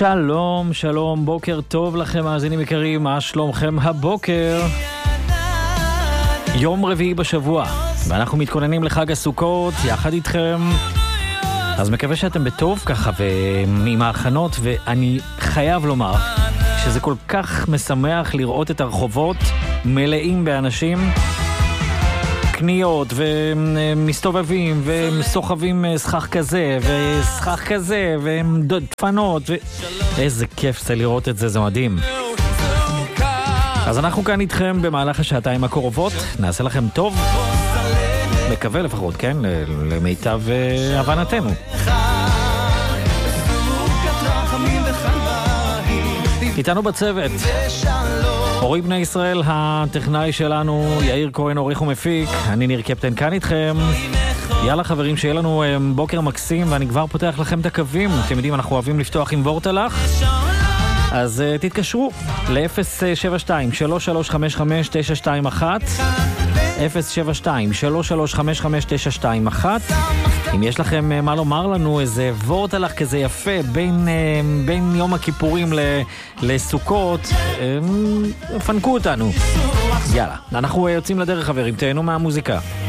שלום, שלום, בוקר טוב לכם מאזינים יקרים, מה שלומכם הבוקר? יום רביעי בשבוע, ואנחנו מתכוננים לחג הסוכות יחד איתכם. אז מקווה שאתם בטוב ככה ועם ההכנות, ואני חייב לומר שזה כל כך משמח לראות את הרחובות מלאים באנשים, קניות ומסתובבים ומסוחבים סכך כזה וסכך כזה ודפנות איזה כיף זה לראות את זה, זה מדהים. אז אנחנו כאן איתכם במהלך השעתיים הקרובות, נעשה לכם טוב, מקווה לפחות, כן, למיטב הבנתנו. איתנו בצוות אורי בני ישראל, הטכנאי שלנו, יאיר כהן עורך ומפיק, אני ניר קפטן כאן איתכם. יאללה חברים, שיהיה לנו בוקר מקסים, ואני כבר פותח לכם את הקווים. אתם יודעים, אנחנו אוהבים לפתוח עם וורטלך, אז תתקשרו ל-072-3355-921 072-3355-921. אם יש לכם מה לומר לנו, איזה וורטלך כזה יפה בין יום הכיפורים לסוכות, פנקו אותנו. יאללה, אנחנו יוצאים לדרך חברים, תהנו מהמוזיקה.